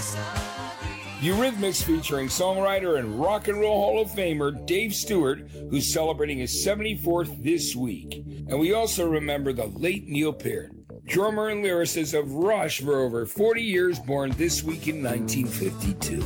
Eurythmics featuring songwriter and rock and roll Hall of Famer Dave Stewart, who's celebrating his 74th this week. And we also remember the late Neil Peart, drummer and lyricist of Rush for over 40 years, born this week in 1952.